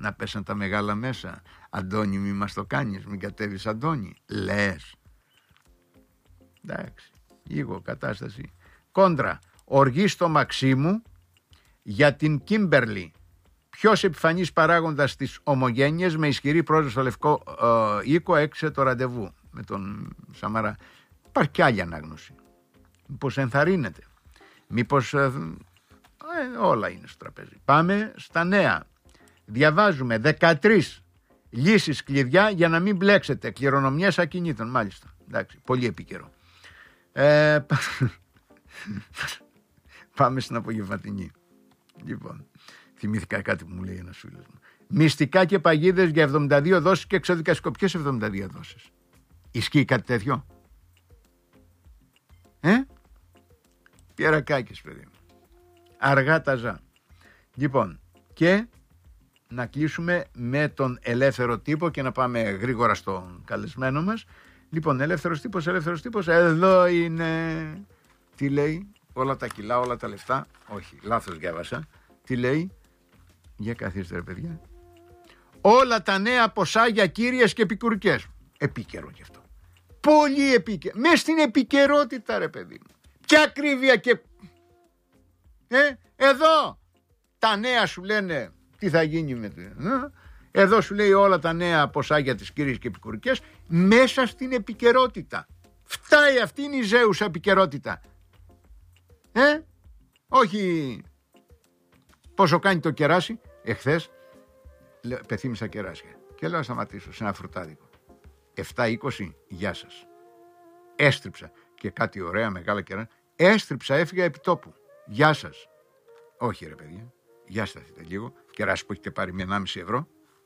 να πέσαν τα μεγάλα μέσα. Αντώνη, μη μας το κάνεις, μην κατέβεις Αντώνη. Λες. Εντάξει, λίγο κατάσταση. Κόντρα, οργή στο Μαξίμου για την Κίμπερλι. Ποιος επιφανής παράγοντας της ομογένειας με ισχυρή πρόσβαση στο Λευκό Οίκο έξε το ραντεβού με τον Σαμαρά. Υπάρχει και άλλη ανάγνωση. Μήπως ενθαρρύνεται. Μήπως όλα είναι στο τραπέζι. Πάμε στα νέα. Διαβάζουμε 13 λύσεις κλειδιά για να μην μπλέξετε. Κληρονομιές ακινήτων, μάλιστα. Εντάξει, πολύ επίκαιρο. Πάμε στην απογευματινή. Λοιπόν, θυμήθηκα κάτι που μου λέει ένας φίλος μου. Μυστικά και παγίδες για 72 δόσεις και εξωδικαστικό. Ποιες 72 δόσεις? Ισχύει κάτι τέτοιο? Πιερακάκης, παιδί μου. Αργά τα ζά. Λοιπόν, και να κλείσουμε με τον ελεύθερο τύπο και να πάμε γρήγορα στον καλεσμένο μας. Λοιπόν, ελεύθερος τύπος, εδώ είναι. Τι λέει? Όλα τα κιλά, όλα τα λεφτά. Όχι, λάθος διάβασα. Τι λέει? Για καθίστε ρε παιδιά. Όλα τα νέα ποσά για κύριες και επικουρικές. Επίκαιρο κι αυτό. Πολύ επίκαιρο. Μες στην επικαιρότητα ρε παιδί μου. Ποια ακρίβεια και... Εδώ τα νέα σου λένε τι θα γίνει με το... Εδώ σου λέει όλα τα νέα ποσά για τις κύριες και επικουρικές μέσα στην επικαιρότητα. Φτάει, αυτή είναι η ζέουσα επικαιρότητα. Όχι πόσο κάνει το κεράσι. Εχθές πεθύμισα κεράσια και λέω να σταματήσω σε ένα φρουτάδικο. 7-20, γεια σας. Έστριψα και κάτι ωραία μεγάλα κεράσια. Έστριψα, έφυγα επί τόπου. Γεια σας. Όχι ρε παιδιά, για σταθείτε λίγο. Κεράσι που έχετε πάρει με 1,5 ευρώ.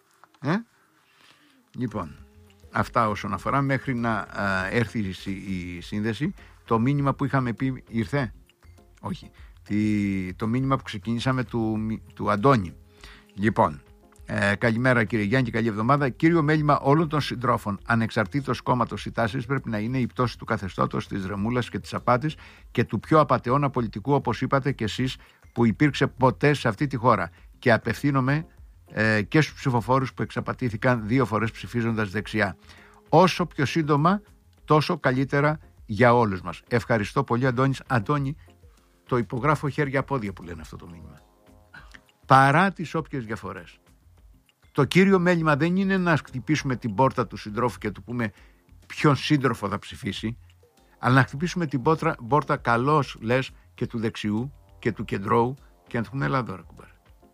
Λοιπόν, αυτά όσον αφορά. Μέχρι να έρθει η σύνδεση. Το μήνυμα που είχαμε πει ήρθε? Όχι. Το μήνυμα που ξεκινήσαμε του Αντώνη. Λοιπόν, καλημέρα κύριε Γιάννη και καλή εβδομάδα. Κύριο μέλημα όλων των συντρόφων, ανεξαρτήτως κόμματος ή τάσης, πρέπει να είναι η πτώση του καθεστώτος, της ρεμούλας και της απάτης και του πιο απατεώνα πολιτικού, όπως είπατε και εσείς, που υπήρξε ποτέ σε αυτή τη χώρα. Και απευθύνομαι και στους ψηφοφόρους που εξαπατήθηκαν 2 φορές ψηφίζοντας δεξιά. Όσο πιο σύντομα, τόσο καλύτερα για όλους μας. Ευχαριστώ πολύ, Αντώνης. Αντώνη, το υπογράφω χέρια πόδια που λένε αυτό το μήνυμα. Παρά τις όποιες διαφορές. Το κύριο μέλημα δεν είναι να χτυπήσουμε την πόρτα του συντρόφου και του πούμε ποιον σύντροφο θα ψηφίσει, αλλά να χτυπήσουμε την πόρτα καλώς λες και του δεξιού και του κεντρώου και να του πούμε έλα εδώ ρε κουμπάρε.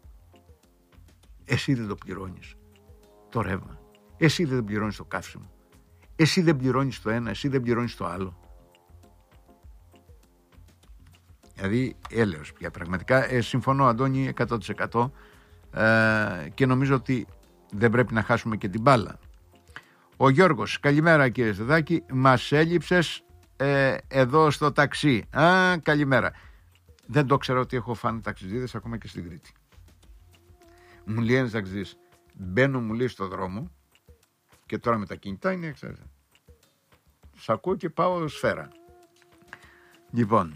Εσύ δεν το πληρώνεις το ρεύμα, εσύ δεν πληρώνεις το καύσιμο, εσύ δεν πληρώνεις το ένα, εσύ δεν πληρώνεις το άλλο. Δηλαδή έλεος πια πραγματικά. Συμφωνώ Αντώνη 100% και νομίζω ότι δεν πρέπει να χάσουμε και την μπάλα. Ο Γιώργος, καλημέρα κύριε Στεδάκη, μας έλειψες εδώ στο ταξί. Καλημέρα. Δεν το ξέρω ότι έχω φάνε ταξιδίδες ακόμα και στην Κρήτη. Μου λέει ένας ταξιδής, μπαίνω μου λέει στο δρόμο και τώρα με τα κινητά είναι ξέρετε. Σ' ακούω και πάω σφαίρα. Λοιπόν,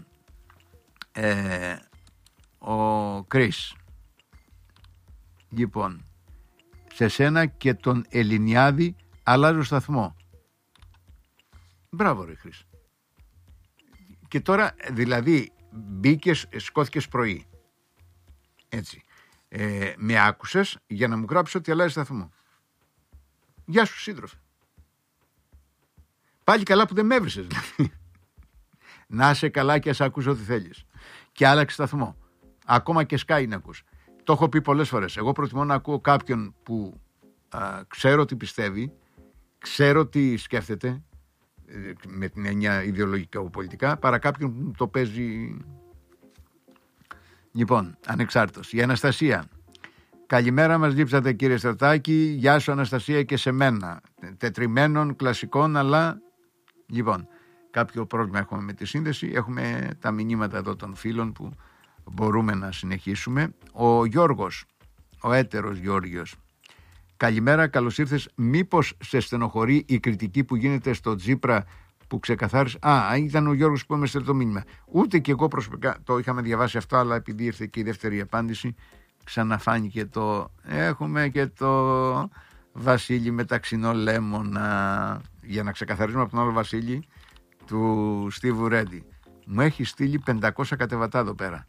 ο Κρίς, λοιπόν, σε σένα και τον Ελληνιάδη αλλάζω σταθμό. Μπράβο ρε Χρήση. Και τώρα δηλαδή μπήκες, σκόθηκες πρωί. Έτσι. Με άκουσες για να μου γράψεις ότι αλλάζει σταθμό. Γεια σου σύντροφε. Πάλι καλά που δεν με έβρισες δηλαδή. Να είσαι καλά και ας ακούς ό,τι θέλεις. Και άλλαξε σταθμό. Ακόμα και Sky να ακούς. Το έχω πει πολλές φορές. Εγώ προτιμώ να ακούω κάποιον που ξέρω τι πιστεύει, ξέρω τι σκέφτεται, με την έννοια ιδεολογικά ή πολιτικά, παρά κάποιον που το παίζει. Λοιπόν, ανεξάρτητος. Η Αναστασία. Καλημέρα, μας λείψατε κύριε Στρατάκη. Γεια σου Αναστασία και σε μένα. Τετριμένων, κλασικών, αλλά λοιπόν, κάποιο πρόβλημα έχουμε με τη σύνδεση. Έχουμε τα μηνύματα εδώ των φίλων που μπορούμε να συνεχίσουμε. Ο Γιώργος, ο έτερος Γιώργος. Καλημέρα, καλώς ήρθες. Μήπως σε στενοχωρεί η κριτική που γίνεται στο Τσίπρα που ξεκαθάρισε? Ήταν ο Γιώργος που έστειλε το μήνυμα. Ούτε και εγώ προσωπικά το είχαμε διαβάσει αυτό, αλλά επειδή ήρθε και η δεύτερη απάντηση, ξαναφάνηκε το... Έχουμε και το Βασίλη με ταξινό λέμονα, για να ξεκαθαρίσουμε από τον άλλο Βασίλη, του Στίβου Ρέντι. Μου έχει στείλει 500 κατεβατά εδώ πέρα.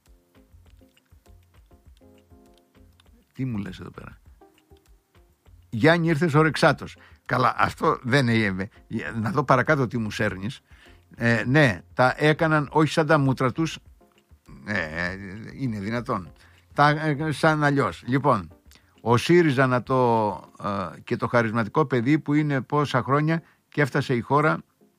Τι μου λες εδώ πέρα? Γιάννη, ήρθες ορεξάτος. Καλά, αυτό δεν είναι. Να δω παρακάτω τι μου σέρνεις. Ναι, τα έκαναν όχι σαν τα μούτρα τους. Είναι δυνατόν. Σαν αλλιώς. Λοιπόν, ο ΣΥΡΙΖΑ και το χαρισματικό παιδί που είναι πόσα χρόνια και έφτασε η χώρα.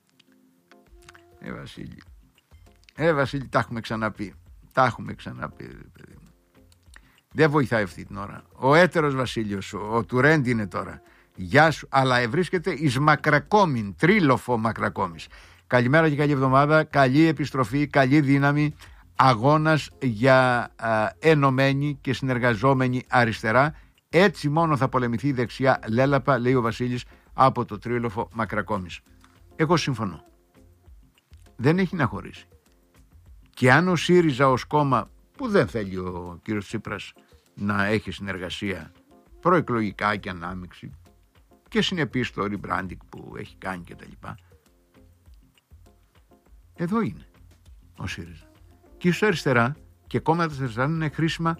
Βασίλη, τα έχουμε ξαναπεί. Παιδί μου. Δεν βοηθάει αυτή την ώρα. Ο έτερος Βασίλειος, ο του Ρέντι είναι τώρα. Γεια σου, αλλά βρίσκεται εις Μακρακόμιν, τρίλοφο Μακρακόμις. Καλημέρα και καλή εβδομάδα, καλή επιστροφή, καλή δύναμη, αγώνας για ενωμένη και συνεργαζόμενη αριστερά. Έτσι μόνο θα πολεμηθεί η δεξιά λέλαπα, λέει ο Βασίλης από το τρίλοφο Μακρακόμις. Εγώ συμφωνώ. Δεν έχει να χωρίσει. Και αν ο ΣΥΡΙΖΑ ως κόμμα, που δεν θέλει ο κύριος Τσίπρας να έχει συνεργασία προεκλογικά και ανάμειξη και συνεπής στο rebranding που έχει κάνει και τα λοιπά, εδώ είναι ο ΣΥΡΙΖΑ. Και ίσως αριστερά και κόμματα της αριστεράς είναι χρήσιμα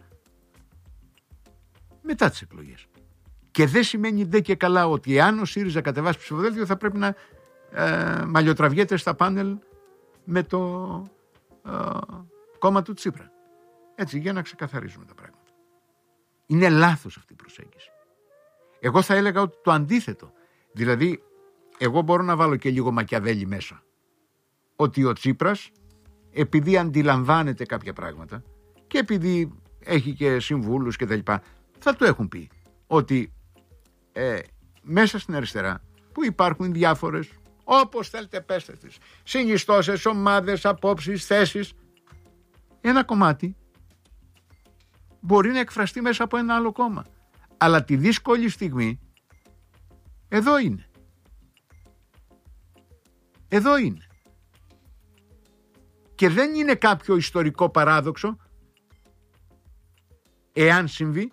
μετά τις εκλογές. Και δεν σημαίνει ντε και καλά ότι αν ο ΣΥΡΙΖΑ κατεβάσει ψηφοδέλτιο θα πρέπει να μαλλιοτραβιέται στα πάνελ με το κόμμα του Τσίπρα. Έτσι, για να ξεκαθαρίζουμε τα πράγματα. Είναι λάθος αυτή η προσέγγιση. Εγώ θα έλεγα ότι το αντίθετο. Δηλαδή, εγώ μπορώ να βάλω και λίγο Μακιαβέλη μέσα. Ότι ο Τσίπρας, επειδή αντιλαμβάνεται κάποια πράγματα και επειδή έχει και συμβούλους και τα λοιπά, θα του έχουν πει ότι μέσα στην αριστερά που υπάρχουν διάφορες, όπως θέλετε πέστε τις, συνιστώσεις, ομάδες, απόψεις, θέσεις, ένα κομμάτι μπορεί να εκφραστεί μέσα από ένα άλλο κόμμα. Αλλά τη δύσκολη στιγμή εδώ είναι. Εδώ είναι. Και δεν είναι κάποιο ιστορικό παράδοξο εάν συμβεί.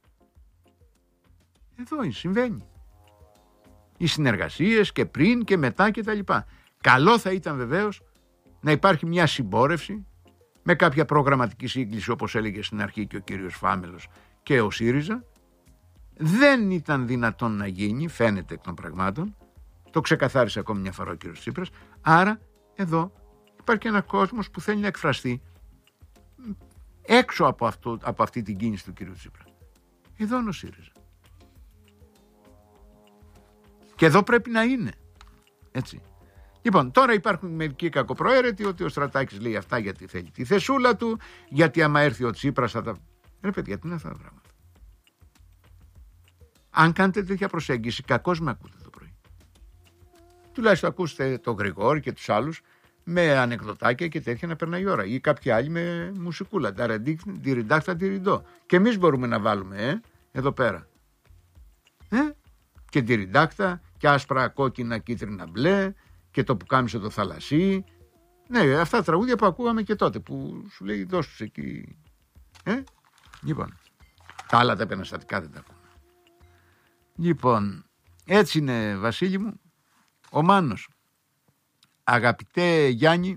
Εδώ είναι, συμβαίνει. Οι συνεργασίες και πριν και μετά και τα λοιπά. Καλό θα ήταν βεβαίως να υπάρχει μια συμπόρευση με κάποια προγραμματική σύγκληση, όπως έλεγε στην αρχή και ο κύριος Φάμελος και ο ΣΥΡΙΖΑ. Δεν ήταν δυνατόν να γίνει, φαίνεται εκ των πραγμάτων. Το ξεκαθάρισε ακόμη μια φορά ο κύριος Τσίπρας. Άρα εδώ υπάρχει ένα κόσμος που θέλει να εκφραστεί έξω από αυτή την κίνηση του κύριου Τσίπρα. Εδώ είναι ο ΣΥΡΙΖΑ. Και εδώ πρέπει να είναι. Έτσι. Λοιπόν, τώρα υπάρχουν μερικοί κακοπροαίρετοι ότι ο Στρατάκης λέει αυτά γιατί θέλει τη θεσούλα του, γιατί άμα έρθει ο Τσίπρας θα τα... Ρε παιδιά, τι είναι αυτά τα πράγματα? Αν κάνετε τέτοια προσέγγιση, κακώς με ακούτε το πρωί. Τουλάχιστον ακούστε τον Γρηγόρη και τους άλλους με ανεκδοτάκια και τέτοια να περνάει η ώρα. Ή κάποιοι άλλοι με μουσικούλα. Τιριντάχτα τιριντό. Και εμείς μπορούμε να βάλουμε εδώ πέρα. Και τιριντάχτα και άσπρα, κόκκινα, κίτρινα, μπλε και το πουκάμισο το θαλασσί. Ναι, αυτά τα τραγούδια που ακούγαμε και τότε που σου λέει δώσ' τους εκεί. Λοιπόν, τα άλλα τα επαναστατικά δεν τα ακούμε. Λοιπόν, έτσι είναι Βασίλη μου. Ο Μάνος. Αγαπητέ Γιάννη,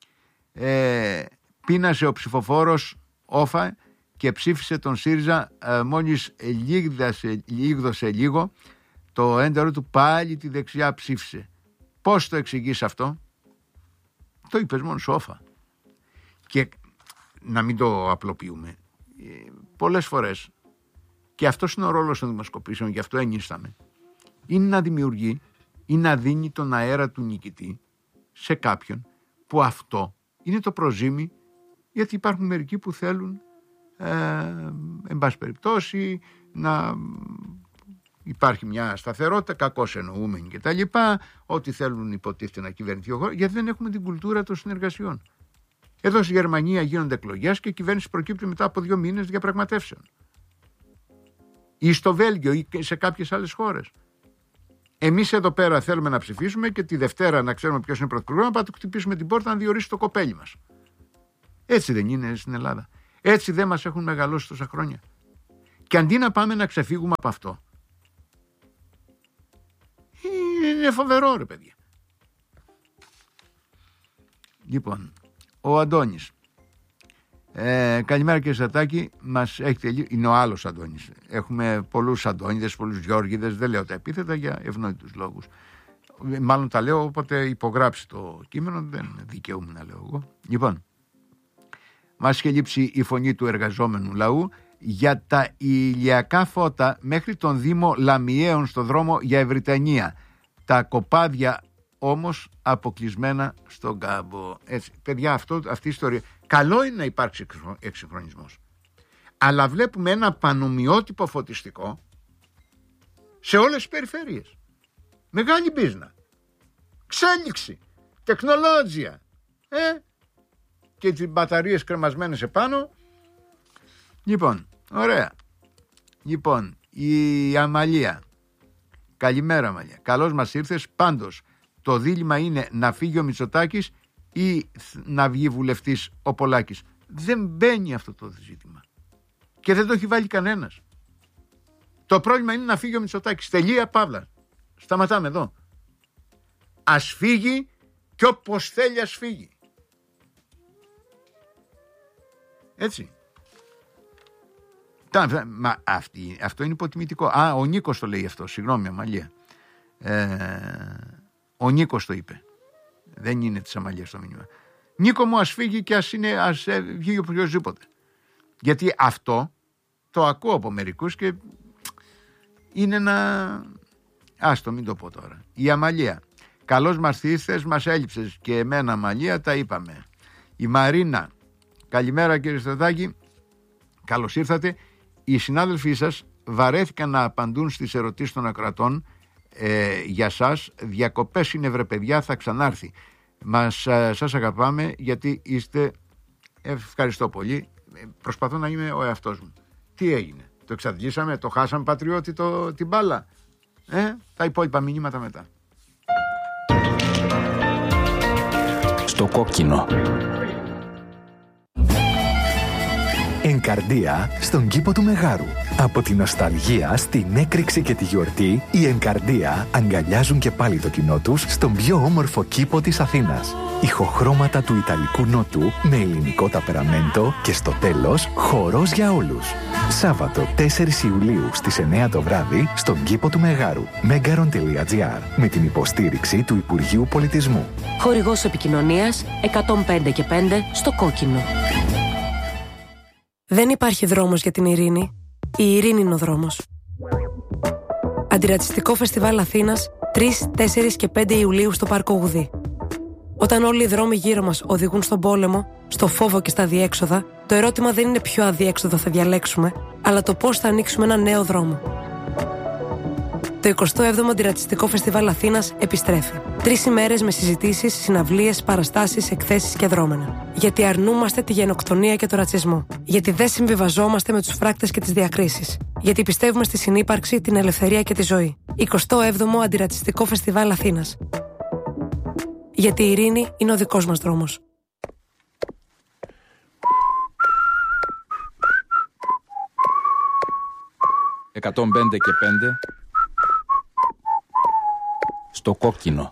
πείνασε ο ψηφοφόρος Όφα και ψήφισε τον ΣΥΡΙΖΑ, μόλις λίγδωσε λίγο το έντερο του, πάλι τη δεξιά ψήφισε. Πώς το εξηγείς αυτό? Το είπες μόνο σου, Όφα. Και να μην το απλοποιούμε, πολλές φορές, και αυτός είναι ο ρόλος των δημοσκοπήσεων, γι' αυτό ενίσταμε, είναι να δημιουργεί ή να δίνει τον αέρα του νικητή σε κάποιον που αυτό είναι το προζύμι, γιατί υπάρχουν μερικοί που θέλουν εν πάση περιπτώσει να υπάρχει μια σταθερότητα, κακώς εννοούμενη και τα λοιπά, ότι θέλουν υποτίθεται να κυβερνηθεί ο χώρος, γιατί δεν έχουμε την κουλτούρα των συνεργασιών. Εδώ στη Γερμανία γίνονται εκλογές και η κυβέρνηση προκύπτει μετά από 2 μήνες διαπραγματεύσεων. Ή στο Βέλγιο ή σε κάποιες άλλες χώρες. Εμείς εδώ πέρα θέλουμε να ψηφίσουμε και τη Δευτέρα να ξέρουμε ποιος είναι πρωθυπουργός, να πάμε να του χτυπήσουμε την πόρτα να διορίσει το κοπέλι μας. Έτσι δεν είναι στην Ελλάδα? Έτσι δεν μας έχουν μεγαλώσει τόσα χρόνια. Και αντί να πάμε να ξεφύγουμε από αυτό, είναι φοβερό ρε παιδιά. Λοιπόν, ο Αντώνης. Καλημέρα κύριε Στρατάκη, μας έχει τελειώσει. Είναι ο άλλος Αντώνης. Έχουμε πολλούς Αντώνιδες, πολλούς Γιώργιδες. Δεν λέω τα επίθετα για ευνόητους λόγους. Μάλλον τα λέω όποτε υπογράψει το κείμενο. Δεν δικαιούμαι να λέω εγώ. Λοιπόν, μας είχε λείψει η φωνή του εργαζόμενου λαού για τα ηλιακά φώτα μέχρι τον Δήμο Λαμιαίων στο δρόμο για Ευρυτανία. Τα κοπάδια όμως αποκλεισμένα στον κάμπο. Έτσι, παιδιά, αυτή η ιστορία. Καλό είναι να υπάρξει εξυγχρονισμός. Αλλά βλέπουμε ένα πανομοιότυπο φωτιστικό σε όλες τις περιφέρειες. Μεγάλη μπίζνα. Ξέλιξη. Τεχνολόγια. Και τις μπαταρίες κρεμασμένες επάνω. Λοιπόν, ωραία. Λοιπόν, η Αμαλία. Καλημέρα Αμαλία. Καλώς μας ήρθες. Πάντως, το δίλημμα είναι να φύγει ο Μητσοτάκης ή να βγει βουλευτής ο Πολάκης. Δεν μπαίνει αυτό το ζήτημα. Και δεν το έχει βάλει κανένας. Το πρόβλημα είναι να φύγει ο Μητσοτάκης. Τελεία, παύλα. Σταματάμε εδώ. Ας φύγει και όπως θέλει ας φύγει. Έτσι. Αυτό είναι υποτιμητικό. Ο Νίκος το λέει αυτό. Συγγνώμη Αμαλία. Ο Νίκος το είπε. Δεν είναι της Αμαλίας το μήνυμα. Νίκο μου, ας φύγει και ας βγει οποιοσδήποτε. Γιατί αυτό το ακούω από μερικούς και είναι άστο, μην το πω τώρα. Η Αμαλία. Καλώς μας ήρθες, μας έλειψες. Και εμένα Αμαλία τα είπαμε. Η Μαρίνα. Καλημέρα κύριε Στρατάκη. Καλώς ήρθατε. Οι συνάδελφοί σας βαρέθηκαν να απαντούν στις ερωτήσεις των ακροατών. Για σας διακοπές είναι βρε παιδιά, θα ξανάρθει. Σας αγαπάμε γιατί είστε. Ευχαριστώ πολύ. Προσπαθώ να είμαι ο εαυτός μου. Τι έγινε, το εξαντλήσαμε, το χάσαμε πατριώτη την μπάλα. Τα υπόλοιπα μηνύματα μετά. Στο κόκκινο. Ενκαρδία στον κήπο του Μεγάρου. Από τη νοσταλγία στην έκρηξη και τη γιορτή, οι Ενκαρδία αγκαλιάζουν και πάλι το κοινό τους στον πιο όμορφο κήπο της Αθήνας. Ηχοχρώματα του Ιταλικού Νότου με ελληνικό ταπεραμέντο και στο τέλος χορός για όλους. Σάββατο 4 Ιουλίου στις 9 το βράδυ στον κήπο του Μεγάρου. Megaron.gr με την υποστήριξη του Υπουργείου Πολιτισμού. Χορηγός επικοινωνίας 105 και 5 στο κόκκινο. Δεν υπάρχει δρόμος για την ειρήνη. Η ειρήνη είναι ο δρόμος. Αντιρατσιστικό Φεστιβάλ Αθήνας 3, 4 και 5 Ιουλίου στο Πάρκο Γουδί. Όταν όλοι οι δρόμοι γύρω μας οδηγούν στον πόλεμο, στο φόβο και στα αδιέξοδα, το ερώτημα δεν είναι ποιο αδιέξοδο θα διαλέξουμε, αλλά το πώς θα ανοίξουμε ένα νέο δρόμο. Το 27ο Αντιρατσιστικό Φεστιβάλ Αθήνας επιστρέφει. 3 ημέρες με συζητήσεις, συναυλίες, παραστάσεις, εκθέσεις και δρόμενα. Γιατί αρνούμαστε τη γενοκτονία και τον ρατσισμό. Γιατί δεν συμβιβαζόμαστε με τους φράκτες και τις διακρίσεις. Γιατί πιστεύουμε στη συνύπαρξη, την ελευθερία και τη ζωή. 27ο Αντιρατσιστικό Φεστιβάλ Αθήνας. Γιατί η ειρήνη είναι ο δικός μας δρόμος. «105 και 5» στο κόκκινο.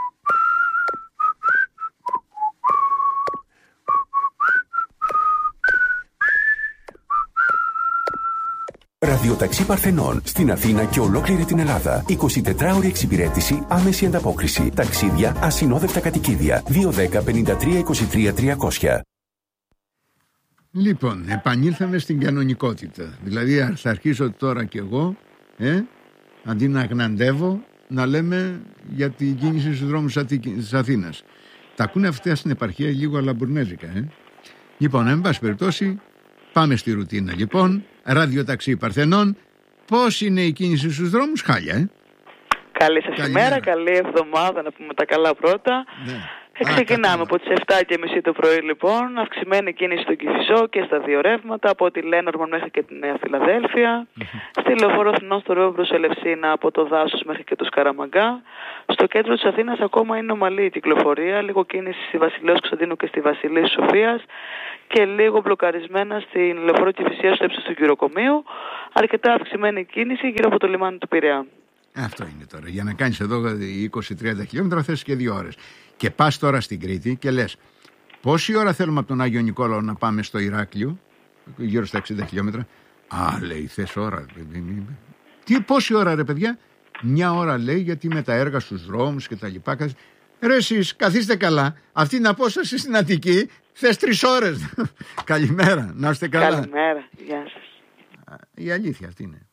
Ραδιοταξί Παρθενών στην Αθήνα και ολόκληρη την Ελλάδα. 24ωρη εξυπηρέτηση, άμεση ανταπόκριση. Ταξίδια, ασυνόδευτα κατοικίδια. 210 53 23 300. Λοιπόν, επανήλθαμε στην κανονικότητα. Δηλαδή θα αρχίσω τώρα κι εγώ, αντί να γναντεύω, να λέμε για την κίνηση στους δρόμους της Αθήνας. Τα ακούνε αυτά στην επαρχία λίγο αλαμπουρνέζικα. Λοιπόν, εν πάση περιπτώσει, πάμε στη ρουτίνα. Λοιπόν, ραδιοταξί Παρθενών. Πώς είναι η κίνηση στους δρόμους? Χάλια, Καλή σας ημέρα, καλή εβδομάδα, να πούμε τα καλά πρώτα. Ναι. Ξεκινάμε από τις 7:30 το πρωί λοιπόν, αυξημένη κίνηση στον Κηφισό και στα δύο ρεύματα, από τη Λένορμαν μέχρι και τη Νέα Φιλαδέλφια, στη Λεωφόρο Αθηνών στο Ρέο προς Ελευσίνα από το Δάσος μέχρι και το Σκαραμαγκά. Στο κέντρο της Αθήνας ακόμα είναι ομαλή η κυκλοφορία, λίγο κίνηση στη Βασιλέως Κωνσταντίνου και στη Βασιλής Σοφίας και λίγο μπλοκαρισμένα στην Λεωφόρο Κηφισίας στο ύψος του Γυροκομείου, αρκετά αυξημένη κίνηση γύρω από το λιμάνι του Πειραιά. Αυτό είναι τώρα. Για να κάνεις εδώ 20-30 χιλιόμετρα θες και 2 ώρες. Και πας τώρα στην Κρήτη και λες πόση ώρα θέλουμε από τον Άγιο Νικόλαο να πάμε στο Ηράκλειο, γύρω στα 60 χιλιόμετρα. Λέει θες ώρα. Πόση ώρα ρε παιδιά? 1 ώρα λέει, γιατί με τα έργα στους δρόμους και τα λοιπά. Ρε εσείς καθίστε καλά, αυτή την απόσταση στην Αττική θες 3 ώρες. Καλημέρα, να είστε καλά. Καλημέρα, γεια σας. Η αλήθεια αυτή είναι.